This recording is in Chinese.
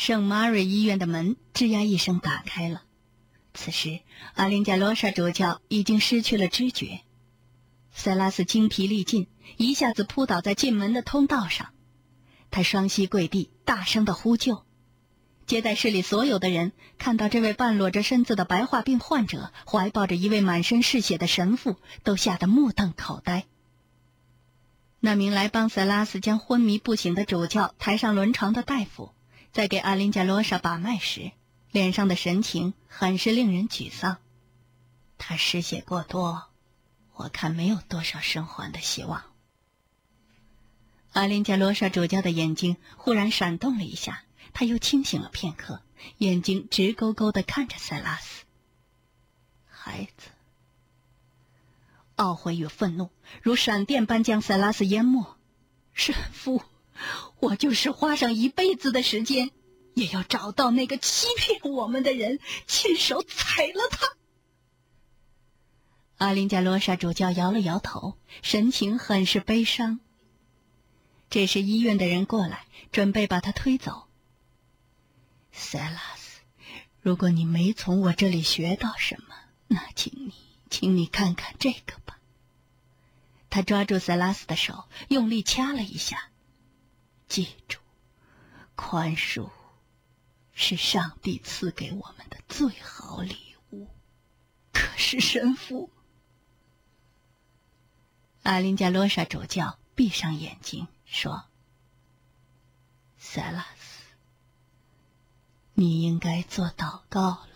圣玛瑞医院的门吱呀一声打开了。此时，阿林加罗莎主教已经失去了知觉。塞拉斯精疲力尽，一下子扑倒在进门的通道上。他双膝跪地，大声地呼救。接待室里所有的人看到这位半裸着身子的白化病患者怀抱着一位满身是血的神父，都吓得目瞪口呆。那名来帮塞拉斯将昏迷不醒的主教抬上轮床的大夫，在给阿林加罗莎把脉时，脸上的神情很是令人沮丧。他失血过多，我看没有多少生还的希望。阿林加罗莎主教的眼睛忽然闪动了一下，他又清醒了片刻，眼睛直勾勾地看着塞拉斯。孩子，懊悔与愤怒如闪电般将塞拉斯淹没。神父，我就是花上一辈子的时间，也要找到那个欺骗我们的人，亲手宰了他。阿林加罗莎主教摇了摇头，神情很是悲伤。这时医院的人过来，准备把他推走。塞拉斯，如果你没从我这里学到什么，那请你看看这个吧。他抓住塞拉斯的手，用力掐了一下。记住，宽恕是上帝赐给我们的最好礼物。可是神父，阿林加罗莎主教闭上眼睛说：塞拉斯，你应该做祷告了。